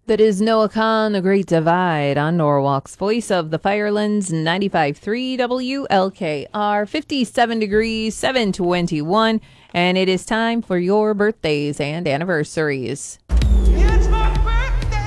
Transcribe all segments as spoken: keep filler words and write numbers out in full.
That is Noah Khan, The Great Divide on Norwalk's Voice of the Firelands, ninety-five point three W L K R, fifty-seven degrees, seven twenty-one, and it is time for your birthdays and anniversaries. It's my birthday!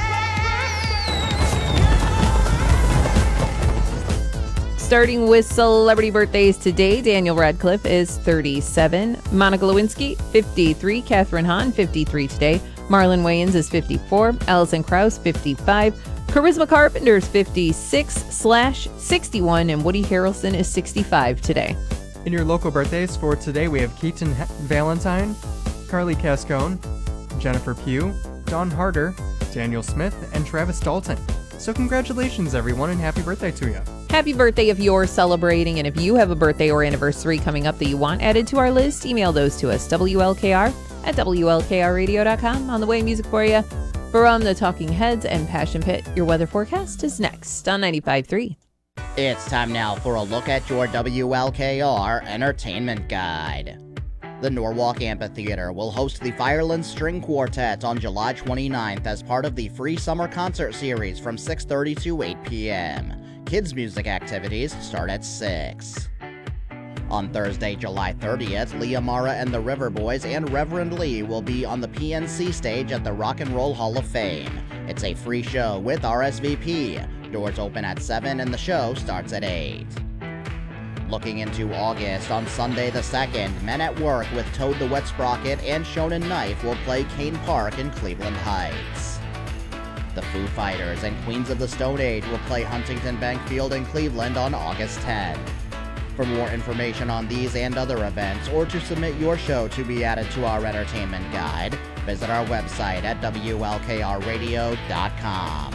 Starting with celebrity birthdays today, Daniel Radcliffe is thirty-seven, Monica Lewinsky, fifty-three, Catherine Hahn, fifty-three today, Marlon Wayans is fifty-four, Alison Krauss, fifty-five, Charisma Carpenter's fifty-six slash sixty-one, and Woody Harrelson is sixty-five today. In your local birthdays for today, we have Keaton Valentine, Carly Cascone, Jennifer Pugh, Dawn Harder, Daniel Smith, and Travis Dalton. So congratulations, everyone, and happy birthday to you. Happy birthday if you're celebrating, and if you have a birthday or anniversary coming up that you want added to our list, email those to us, W L K R at W L K R radio dot com. On the way, music for you from the Talking Heads and Passion Pit. Your weather forecast is next on ninety-five point three. It's time now for a look at your W L K R Entertainment Guide. The Norwalk Amphitheater will host the Firelands String Quartet on July twenty-ninth as part of the free summer concert series from six thirty to eight p.m. Kids' music activities start at six. On Thursday, July thirtieth, Leah Mara and the River Boys and Reverend Lee will be on the P N C stage at the Rock and Roll Hall of Fame. It's a free show with R S V P. Doors open at seven and the show starts at eight. Looking into August, on Sunday the second, Men at Work with Toad the Wet Sprocket and Shonen Knife will play Kane Park in Cleveland Heights. The Foo Fighters and Queens of the Stone Age will play Huntington Bank Field in Cleveland on August tenth. For more information on these and other events, or to submit your show to be added to our entertainment guide, visit our website at W L K R radio dot com.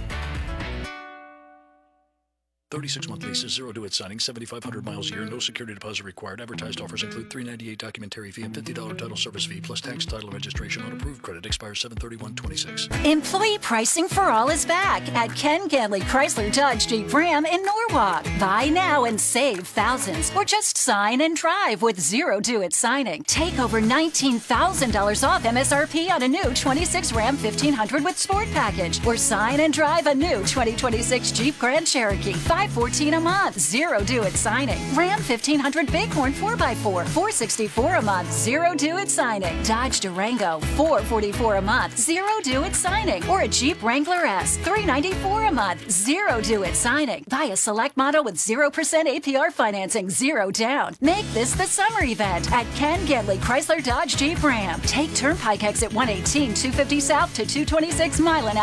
thirty-six month leases, zero due at signing, seventy-five hundred miles a year, no security deposit required. Advertised offers include three dollars and ninety-eight cents documentary fee and fifty dollars title service fee, plus tax, title, and registration on approved credit. Expires seven thirty-one twenty-six. Employee pricing for all is back at Ken Ganley Chrysler Dodge Jeep Ram in Norwalk. Buy now and save thousands, or just sign and drive with zero due at signing. Take over nineteen thousand dollars off M S R P on a new twenty-six Ram fifteen hundred with Sport Package, or sign and drive a new twenty twenty-six Jeep Grand Cherokee. five fourteen a month, zero due at signing. Ram fifteen hundred Bighorn four by four, four sixty-four a month, zero due at signing. Dodge Durango, four forty-four a month, zero due at signing. Or a Jeep Wrangler S, three ninety-four a month, zero due at signing. Buy a select model with zero percent A P R financing, zero down. Make this the summer event at Ken Ganley Chrysler Dodge Jeep Ram. Take Turnpike exit one eighteen, two fifty South to two twenty-six Milan